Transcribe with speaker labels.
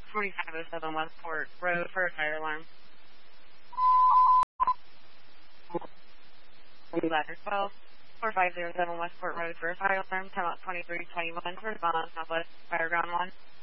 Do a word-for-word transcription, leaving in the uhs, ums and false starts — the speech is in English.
Speaker 1: forty-five oh seven Westport Road for a fire alarm. Ladder twelve, forty-five oh seven Westport Road for a fire alarm. Time out twenty-three twenty-one for Devon Southwest Fire Ground one.